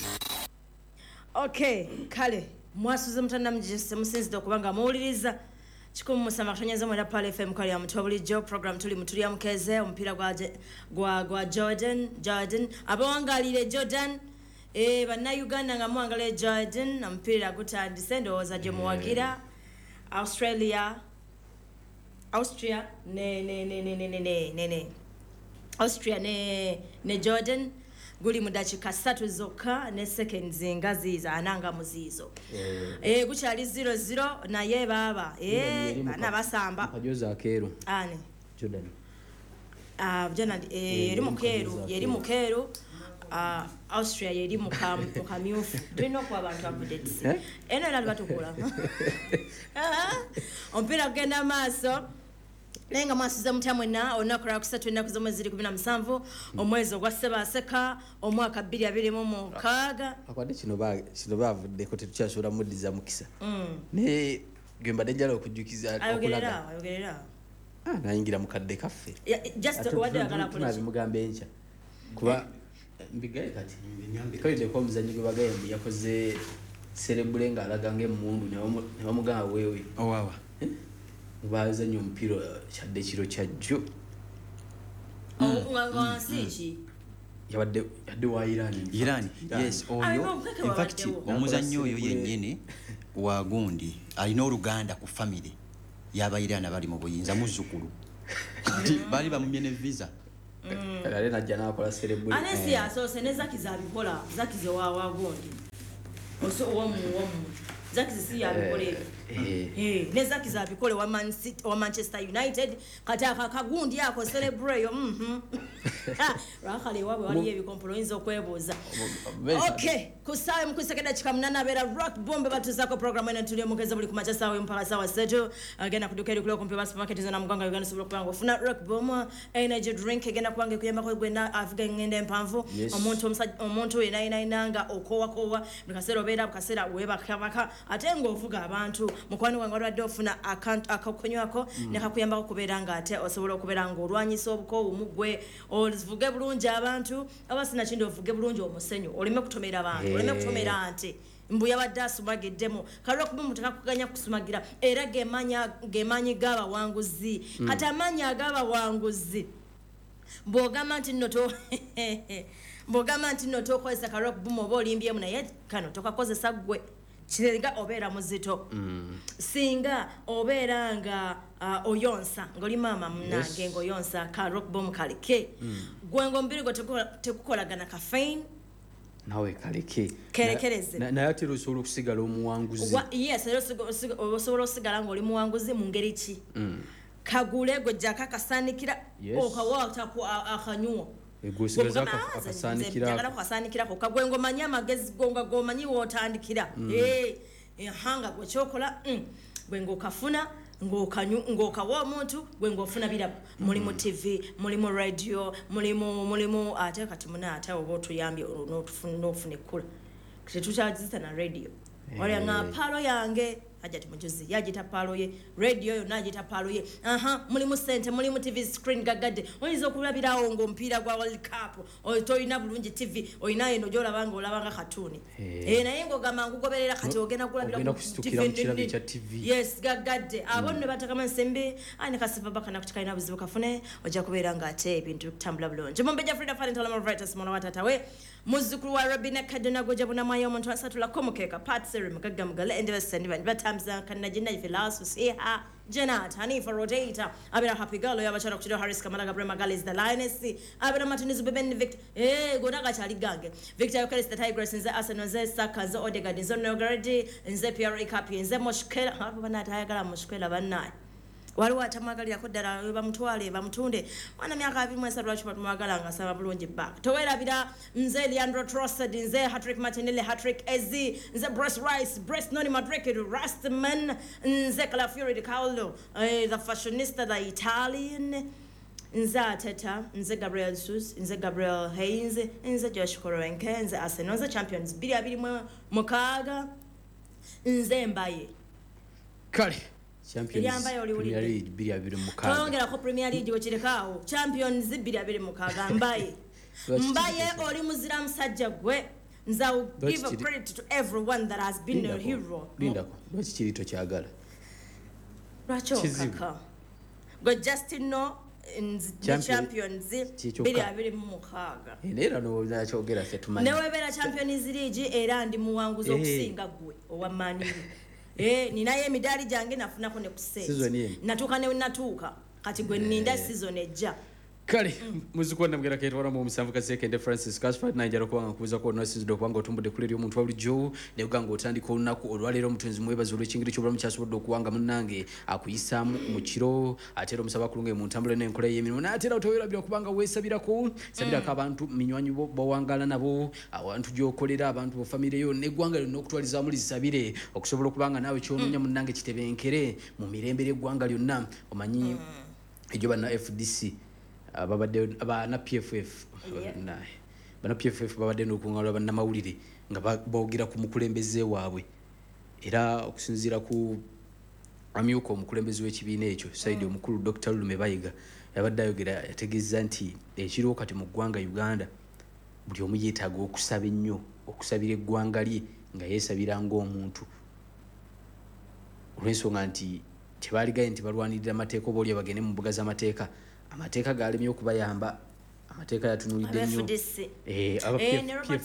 Okay, kale mwasuze mutanda mujise musinzide okuba nga muwuliriza kikumu musama kutonyaza mwera pale F M kali ya mutwa bulijjo program tuli mutuli ya mukeze omupiira gwa gwa gwa Jordan Jordan abawangalire Jordan eh bana Uganda nga mwangale Jordan omupiira gutandise ndowooza gye muwagira Australia Austria ne ne ne ne ne ne ne ne Austria ne ne Jordan guli mu dakika ssatu zokka ne seconds ngaziza ananga muzizo eh, eh gukyali zero zero naye baba eh bana basamba kajoza akeru ane Jordan ah Jordan eh yeri mukeru yeri mukeru ah Austria yeri mukam mukamyufu bino kwa abantu updates eh eno nali batukula ah ompira kugenda maaso Lenga mwasuze mutamwena onakora kusatu ennaku z'omwezi kumi na musanvu omwezi ogwa Ssebaseka omwaka bbiri abiri mu mukaaga akwade kino ba kino bavudde ko tetukyasula muddiza mukisa mm ne gemba dejjalo okujjukiza okulaga ayogerera ah nayingira mukadde kaffe just wadde agala kula bimugambe encha kuba mbigaye kati nyambi koide ko muzanyi gwe bagaye yakoze celebrate nga alaga ng'emundu ne bamugamba wewe owawa bazanyo mpiro kyadde kiro kyajjo nganga nsichi yabadde yadde wa Iran Iran yes oyo in fact omuzannyo oyo yennyini wa gundi alina oluganda ku family yaba Iran abali mu buyinza muzzukulu bali bamumye ne visa ale najja nakola celebrate anesi asose ne Zaki zabikola Zaki ze wa wagondi oso omu omu Zaki si yabikola eh ne Zaki zabikola wa Man City wa Manchester United kati akagundi yako celebrate mhm rakhale wabe wali ebikompolonzo okwebuza okay kusawe mkusekeda chikamnana bera rock bombe batuzako program eno tulio mukeza buli kumacha sawe mpaka sawa sejo agenda kudukeri kulo kumpe supermarket zana muganga Uganda subula kubango funa rock bombe energy drink agenda kwange kuyamba ko gwenda avuga ngende mpamvu omuntu omusajja omuntu ena ena inanga okowa kowa mukasero bera mukasera weba kabaka atengo ovuga abantu mukwano wange wadde ofuna account akakonywako ne kakuyamba kuberanga ate osobola okuberanga olwanyisa obuko umugwe olivuge bulungi abantu abasina chindo ovuge bulungi omusenyu olime kutomera abantu olime kutomera ante mbuya badda sumagiddemo kalwa kuba mutaka kuganya kusumagira era gemanya gemanyi gaba wanguzi mm. kata amanya gaba wanguzi bogama nti noto bogama nti noto kwesa kalwa kuba mobo olimbye munaye kano tokakozesa gwe Singa obera muzito mm. singa obera nga uh, oyonsa ngoli mama mnange yes. ngo yonsa ka rock bomb kalike mm. gwengo mbiri go tekukolagana caffeine nawe kalike kerekereze na, na yati rusolo kusigala omuwanguzi yes rusolo kusigala ngoli muwanguzi mu ngeri ki mm. kagule go jaka kasanikira yes. okawa taku akanyuo egusigaza akasanikira njagala kasanikira ko kagwengo manya magezi gonga gomanyi wotandikira mm. eh hanga gwe chokola mm. gwengo kafuna ngokanyu ngokawa omuntu gwengo ofuna bira muri mu T V muri mu radio muri mu muri mu ate kati muna ate obotu yambye n'otufuna n'ofune kula kitetuchazita na radio wali nga palo yange ajati mujuzi yajita palo ye radio yo najita palo ye aha muri mu center muri mu T V screen gagade oyizo kulabirawo ngo mpira gwa World Cup oyina bulungi T V oyina eno jola banga olabanga katuni eh naye ngo gamangu goberera kati ogena kulabira mu T V yes gagade abonne batakama nsembe ani kasifa baka nakutikana buzibu kafune oja kubera nga ate ebintu kutambula bulungi mombeja Frida Falentala Marvitas mwana watata we muzukuru wa Rabina Kaduna goja buna mayo omuntu asatula komukeka pat serum gagamugale ende sendi batamza kanajina filasu siha Janat Hanifa Rotator abira happy girl yabachara kuchira Harris Kamalaga Brema Gales the Lioness abira Martinez Beben Victor eh gonaga chali gange Victor Yokeres the Tigers nze Arsenal nze Saka nze Odegaard nze Nogard nze Pierre Capi nze Moshkela hapo bana tayagala Moshkela banaye waliwo atamagalira koddala bamutwale bamutunde mwana myaka abiri mwesa lwachi batumagala nga saba bulungi back towerabira nze Leandro Trossard nze Patrick Martinelli Patrick Ezi nze Bruce Rice Bruce Noni Madrid Rastman nze Calafiori de Carlo eh, the fashionista the Italian nze Ateta nze Gabriel Jesus nze Gabriel Hayes nze Josh Kroenke nze Arsenal nze Champions bili abiri mukaga nze Mbaye kale Champions Premier League bili abiri mukaga tongera ko Premier League wechirekawo Champions bili abiri mukaga Mbaye Mbaye oli muzira musajja gwe nza give a credit to everyone that has been a hero linda ko lwaki kirito kyagala lwacho kaka go Justin no in the Champions bili abiri mukaga era no nachogera fe tumanyi newe bera Champions League era ndi muwanguzo okusinga gwe owamaniri eh ninaye midali jange nafuna ko ne kusese natuka ne natuka kati gwe ninda season ejja kale muzikona mbera ketwara mu musanvu kaseke Francis Casper najaro kwanga kuza ko no sizo kwanga otumbude kuleri omuntu wa bulijjo ne uganga otandika olunaku olwalero omutunzi mwebazo olwekingiri kyobulamu kyasobodde okuwanga munange akuyisamu mu kiro atero omusaba kulunga mu ntambula n'enkola y'emirimu n'atera otowerabira kubanga weesabirako sabirako abantu minywanyi bawangala nabo abantu gyokolera abantu bo family yo n'eggwanga lino okutwaliza muri zisabire okusobola okubanga nawe kyononya munange kitebenkere mu mirembe y'eggwanga lyonna omanyi ejo bana F D C ababade abana P F F nae bana P F F babade n'okungala bana mawulire nga bogira ku mukulembeze waabwe era okusinzira ku amyuko omukulembeze w'ekibiina ekyo Saidi omukulu Doctor Lume Bayiga yabadde ayogera yategeeza nti ekiriwo kati mu ggwanga Uganda buli omu yeetaaga okusaba ennyo okusabira eggwanga lye nga yeesabira ng'omuntu olw'ensonga nti tebaaligaye nti balwanirira amateeka oba oli abagende mu mbuga z'amateeka amateeka galemye okubayamba amateeka yatunulidde nnyo eh aba F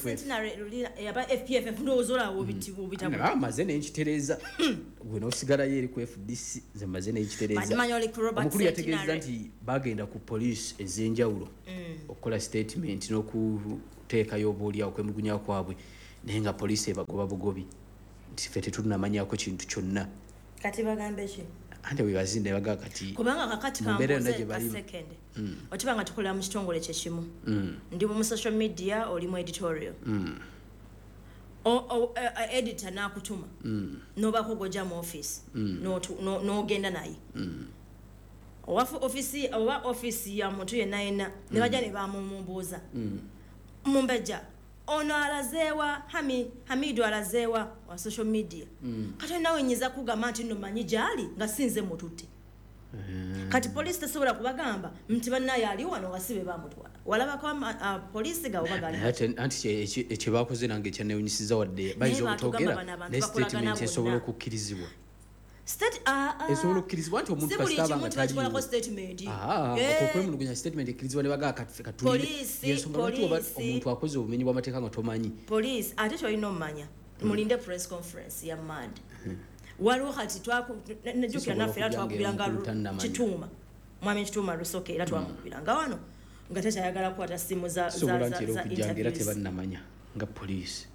P F ndozola obitibu bitabu amaze n'ekitereza gwe n'osigalayo eri ku F D C ze maze n'ekitereza omukulu yategeeza nti bagenda ku police ez'enjawulo okukola statement n'okuteekayo obuulyawo okwemulugunya kwabwe naye nga police ebagoba bugobi nti ffe tetunamanyako kintu kyonna kati bagambe ki ande webazinda baga kati kubanga kakati kambuze ka second otibanga tukola mu kitongole kye kimu ndi mu social media oli mu editorial o editor nakutuma noba kugoja mu office no no genda naye owafu office owa office ya muntu yenna yenna ne baja ne bamumumbuza mumbeja ono alazewa hami hamidu alazewa wa social media kati nawe nyiza kugamba nti no manyi jali nga sinze mututi kati police tesobola kubagamba mti banna yali wano wasibe bamutwala walaba kwa uh, police ga obagali ate anti eche bakoze nange cyane unyisiza wadde bayizo kutogera ne statement esobola kukirizibwa state ah uh, esobola kukirizibwa nti omuntu kasitaba nga tali kwa statement ah okwemulugunya statement ekirizibwa ne baga katuli yensonga watu omuntu akoze obumenyi bw'amateeka nga tomanyi police ate cho ino manya mulinde press conference ya mad waliwo kati twako najukira nafe era twakubiranga kituma mwami kituma rusoke era twakubiranga wano nga tata yagala kwata simu za za za interviews tebanamanya nga police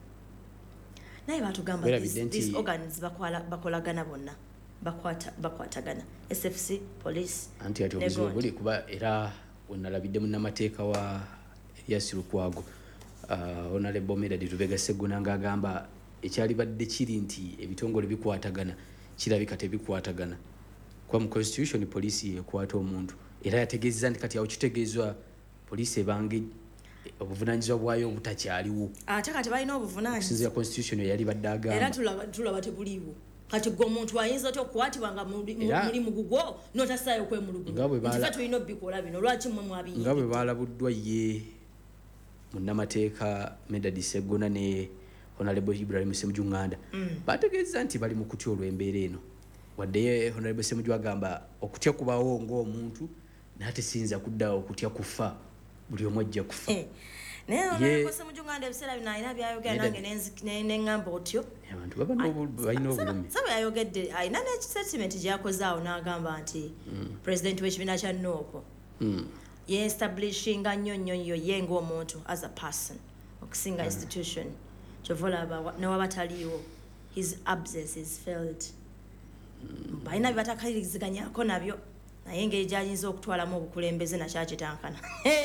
naye batugamba these organs bakwala bakolagana bonna bakwata bakwatagana S F C police anti ati obuzibu buli kuba era onalabidde munnamateeka wa Yasirukwago uh, honorable Medadi Lubega Seguna ngagamba ekyali badde kiri nti ebitongole bikwatagana kirabika tebikwatagana kwa mu constitution police yekwata omuntu era yategeeza nti kati awo kitegeezwa police ebange obuvunanyizibwa bwayo obutakyaliwo ate kati balina obuvunanyizibwa sinzira constitution yali badde agamba era tulaba tulaba tebuliwo kati gwo muntu ayinza otyo okukwatibwa muri mugugwo notasayo okwemulugunya ngabwe bala tulina bikola bino lwaki mmwe mwabiyi ngabwe balabuddwa ye munnamateeka Medadi Seguna ne Honorable Ibrahim Semujunganda mm. bategeeza nti bali mu kutya olw'embeera eno wadde Honorable Semuju agamba okutya kubawo ng'omuntu nate sinza kuddawo okutya kufa buli omu ajja kufa eh. naye Honorable Semujunganda ebiseera bino alina byayogera nange neŋŋamba otyo abantu baba balina obulumi saba yayogedde alina n'ekistatement gyakozaawo n'agamba nti mm. president w'ekibiina kya Nuupu mm. ye-establishinga nnyo nnyo yo ye ng'omuntu as a person okusinga mm. institution chovola n'abataliwo his absence is felt balina mm. batakaliriziganyaako nabyo naye engeri gy'ayinza okutwalamu obukulembeze nakyakitankana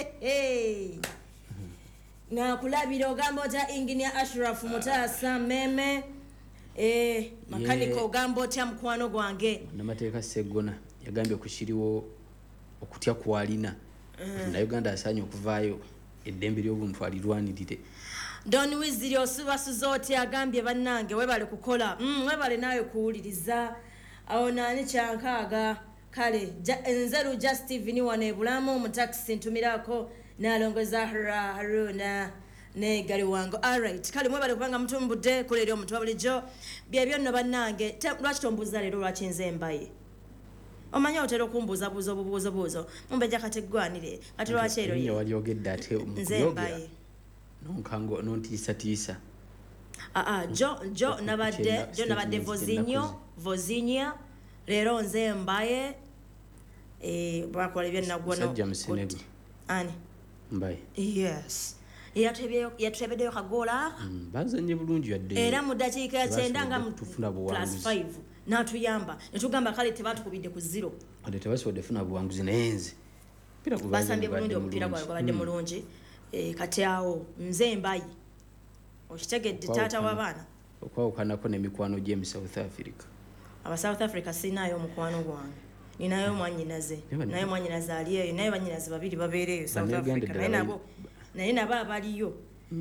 nakulabira ogamba otya engineer Ashraf Mutaasa Meme eh makanika ogamba otya mukwano gwange namateeka Segona yagambye okukiriwo okutya kwalina mm. na Uganda asaanye okuvaayo eddembe ly'obuntu alirwanirire Don Wiziri osubasuza oti agambye bannange webale kukola mm, webale nawe kuwuliriza awo nani kyankaaga kale ja, enzeru just Steve wane bulamu mu taxi ntumirako nalongoza Haruna ne gali wango alright kale mwebale kubanga mutumbudde kulero omuntu wabulijjo byebyo nno bannange lwaki tombuuza leero lwaki nze mbaye omanya otera okumbuuza buuzo bubuuzo buuzo mumbeja kategwanire ati lwaki ero ye wali ogedde ate mukuyogera nonkango nontisa tisa ah ah jo jo nabadde jo nabadde vozinyo vozinya lero nze mbaye eh bakola bya nagwono ani mbaye yes yatebye yatebedde kagola mm, bazanye bulungi yadde era mu dakiika kyenda nga plus five natuyamba netugamba kale tebatukubidde ku zero ade tebasodde funa buwanguzi nayenze pira kubaza basambye bulungi okupira gwabadde mulungi eh kati awo nze mbayi okitegedde tata w'abaana okwawukanako n'emikwano gy'emu South Africa aba South Africa sinaayo omukwano gwange ninayo mwanyinaze naye mwanyinaze ali eyo naye banyinaze babiri babeereyo South Africa naye nabo naye nabo abaliyo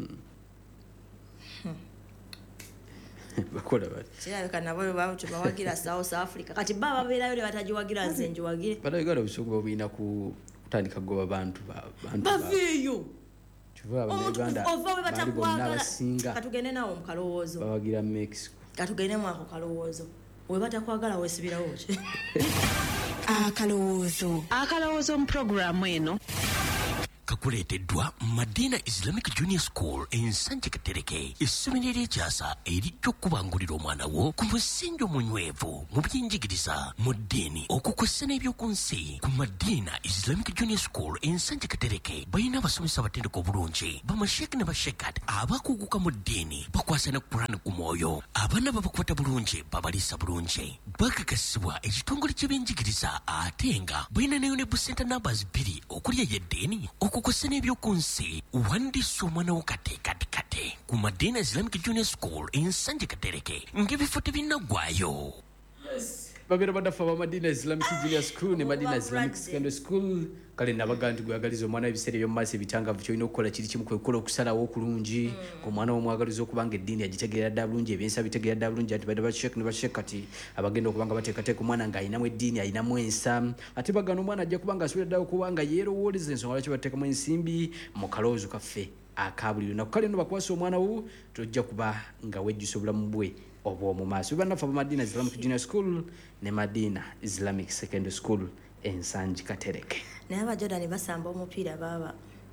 bakola bati kirabika nabo babo tubawagira South Africa kati baba babeerayo ne batagiwagira nze njiwagire batayigaala obusungu obuyina ku kutandika goba bantu bantu baveeyo Uganda katugende nawo mukalowoozo bawagira Mexico katugende mwako kalowoozo we batakwagala wesibirawo ki akalowoozo akalowoozo mu programu eno kakuleeteddwa Madina Islamic Junior School ensanje Katereke essomero ery'ekyasa erijja okubangulira omwana wo ku musingi omunywevu mu by'enjigiriza mu ddiini okukwessa n'ebyoku nsi ku Madina Islamic Junior School ensanje Katereke balina abasomesa abatendeka obulungi bamasheki ne bashekat abakuguka mu ddiini bakwasa ne Qur'an ku mwoyo abaana babakwata bulungi babaliisa bulungi bakakasibwa ekitongole ky'ebyenjigiriza ate nga balina ne busenta numbers bbiri okuli ey'eddiini okukwasa n'ebyoku nsi wandiisa omwana wo kate kate kate ku Madina Islamic Junior School ensanje Katereke ng'ebifo tebinnagwayo. Bagera badafa ba Madina Islamic Junior School ne Madina Islamic Secondary School kale nabaganti gwagaliza omwana ebiseera by'omumaaso ebitangavu kyolina okukola kiri kimu kwekola okusalawo okulungi omwana w'omwagaliza okubanga eddiini agitegeera ddala bulungi ebyensa bitegeera ddala bulungi ati badde bashek ne bashek kati abagenda okubanga bateekateeka omwana ng'ayinamu eddiini ayinamu ensa ate bagana omwana ajja kubanga asuubira ddala okubanga yeerowooleza ensonga lwaki bateekamu ensimbi mu kalowoozo kaffe akabuliro nako kale no bakwasa omwana wo tojja kuba nga wejjusa obulamu bwe obw'omu maaso bannaffe aba Madina Islamic Junior School ne Madina Islamic Secondary School ensanje Katereke. Naye abajodani basamba omupiira baba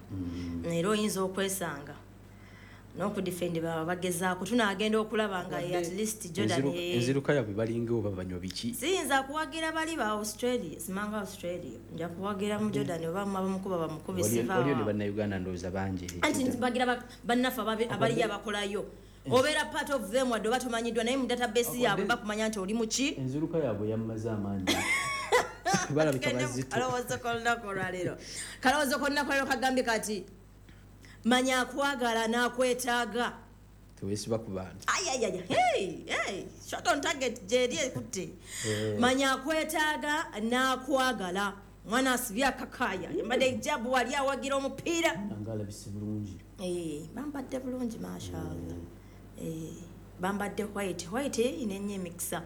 era oyinza okwesanga n'okudifendi baba bagezaako tunaagenda okulaba nga at least Jordan enziruka yabwe balinga oba banywa biki siyinza kuwagira bali ba Australia simanga Australia nja kuwagira mu Jordan oba bamukuba bamukuba siva oliyo ne bannayuganda ndowooza bangi anti bagira bannaffe abali abakolayo obera part of them wadde oba tomanyiddwa naye mu database yaabwe bakumanya nti oli muki enziruka yaabwe yammaze amaanyi balabika bazito kalowoozo kolunaku olwaleero kalowoozo kolunaku olwaleero kagambye kati manya akwagala n'akwetaaga teweesiba ku bantu ayayaya hey hey shot on target jeri ekutte manya akwetaaga n'akwagala mwana asibye akakaya yambadde ejabu wali awagira omupiira angalabise bulungi eh bambadde bulungi mashallah eh bambadde white white inenye emikisa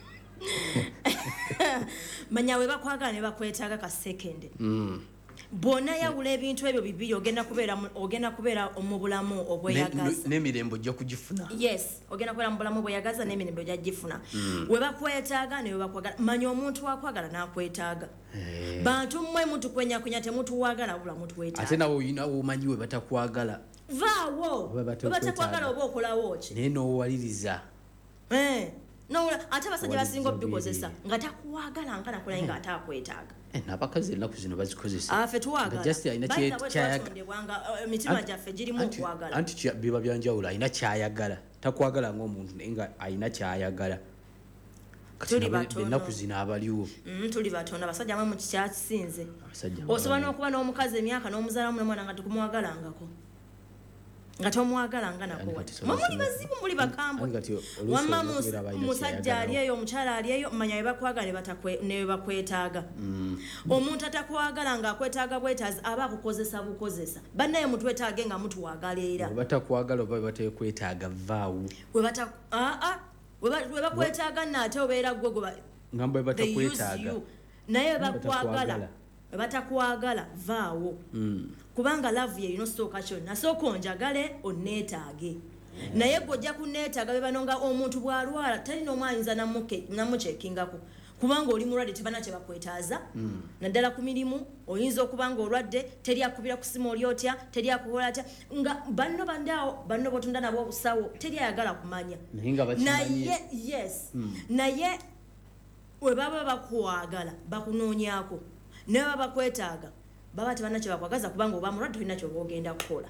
manya we bakwagala ne bakwetaaga ka second mm. Bona yawula ebintu ebyo bibiri ogenda kubeera ogenda kubeera mu bulamu obweyagaza n'emirembo ojja kugifuna yes ogenda kubeera mu bulamu obweyagaza n'emirembo ojja gifuna mm. we bakwetaaga ne we bakwagala manya omuntu wakwagala n'akwetaaga hey. Bantu mmwe muntu kwenya kwenya temutuwagala wabula mutu wetaaga ate nawe oyina omanyi we batakwagala vaawo we batakwagala oba okolawo ki naye n'owaliriza eh no ate abasajja basinga obikozesa nga takuwagala nga nakola nga atakwetaaga n'abakazi ennaku zino bazikozesa afe tuwagala emitima gyaffe girimu okwagala anti biba byanjawulo alina kyayagala takwagala ng'omuntu naye nga alina kyayagala ennaku zino abaliwo tuli batono abasajja mwe mukikyakisinze osobola n'okuba n'omukazi emyaka n'omuzaalamu n'omwana nga tukumuwagalangako nga tomwagala nako mumuli bazibu muli bakambwe wamma musajja ali eyo omukyala ali eyo manya bebakwagala batakwe ne bakwetaaga omuntu atakwagala nga akwetaaga bwetaazi aba akukozesa bukozesa bannaye mutwetaage nga mutuwagala era batakwagala oba batekwetaaga vaawu we bata a a we bakwetaaga nate obeera gwe gwe ngamba batakwetaaga naye bakwagala batakwagala vaawo kubanga love ye yuno sooka kyo nasooka onjagale onneetaage naye gojja kunneetaaga be banonga omuntu bw'alwala talina omwayinza namukyekingako kubanga oli mulwadde tebana kye bakwetaaza naddala ku mirimu oyinza okuba nga olwadde teri akubira ku simu oli otya teri akukola atya nga banno bandaawo banno botunda nabo obusawo teri ayagala kumanya naye yes naye we baba bakwagala bakunoonyako naye baba bakwetaaga baba tebana kye bakwagaza kubanga oba mulwadde tolina kyoba ogenda kukola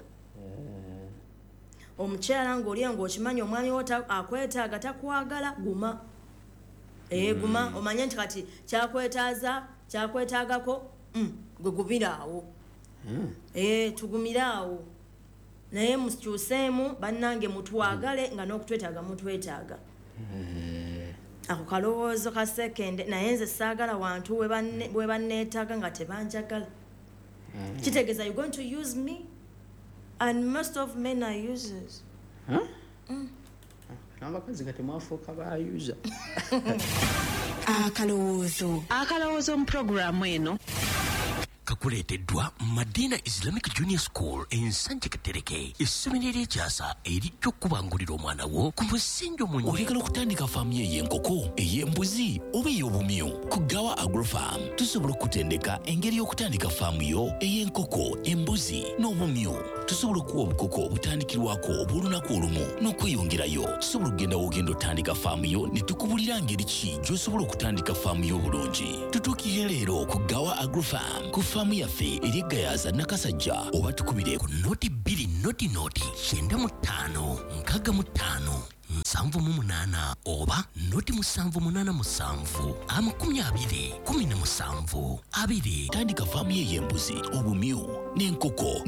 omukyala ng'oli ng'okimanyi omwami wo akwetaaga takwagala guma ee guma omanye nti kati kyakwetaaza kyakwetaagako gwe gubiraawo ee tugumiraawo naye mukyuseemu bannange mutwagale nga n'okutwetaaga mutwetaaga ako kalowoozo ka sekende naye nze saagala wantu we banneetaaga nga tebanjagala kitegeeza you going to use me and most of men are users n'abakazi nga temwafuuka bayuza akalowoozo akalowoozo mu puroguramu eno kuleteddwa Madina Islamic Junior School ensanje Katereke essomero ery'ekyasa erijja okubangulira omwana wo ku musingi omunywe. Oyagala okutandika faamu ey'enkoko ey'embuzi oba ey'obumyu ku Gawa Agrofarm tusobola okutendeka engeri y'okutandika faamu yo ey'enkoko embuzi n'obumyu. Tusobola okuwa obukoko obutandikirwako obw'olunaku olumu n'okweyongerayo. Tusobola okugenda w'ogenda otandika faamu yo ne tukubulira ngeri ki gy'osobola okutandika faamu yo obulungi. Tutuukire leero ku Gawa Agrofarm ku faamu yaffe eri Gayaza Nakasajja oba tukubire ku noti bbiri noti noti kyenda mu ttaano nkaaga mu ttaano nsanvu mu munaana oba noti musanvu munaana musanvu amakumi abiri kumi na musanvu abiri. Tandika faamu ye y'embuzi obumyu n'enkoko